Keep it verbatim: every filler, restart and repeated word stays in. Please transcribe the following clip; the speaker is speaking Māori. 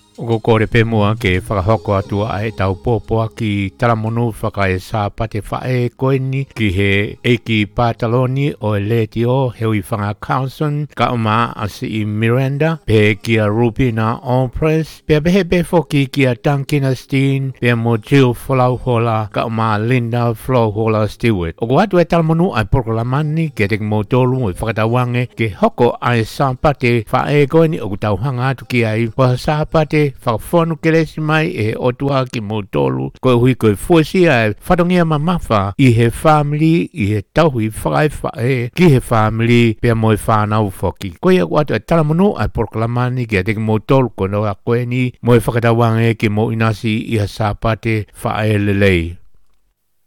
O kore pe mua ke whakahoko atua ai tau pōpoa ki taramonu whakae sā pate whae koeni ki he eiki pātaloni o e leti o hewi whanga Carlson ka uma asi i Miranda pe kia Rubina Allpress pe behe pe foki kia Dunkina Steen pe mo Jill Flauhola ka uma Linda Flauhola Stewart. O ko atu e taramonu ai prokolamani ke te mo tolu e whakatawange ke hoko ai sā pate whae koeni o kutau hanga atu ki ai wa sā pate whakawhonu kelesi mai e otua ki motolu koe hui koe fuasia e whatongia mamafa i he family i he tauhui whakai whae ki he family pia moe whanau whoki. Koe e watu e talamunu ai porkalamani ki a teki motolu koe noa koe ni moe whakatawange ki mo inasi i ha sāpate whae lelei.